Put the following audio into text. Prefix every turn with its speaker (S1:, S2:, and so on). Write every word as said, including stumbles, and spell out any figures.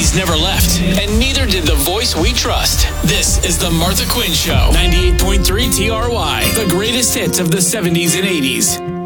S1: seventies never left, and neither did the voice we trust. This is The Martha Quinn Show, ninety-eight point three T R Y, the greatest hits of the seventies and eighties.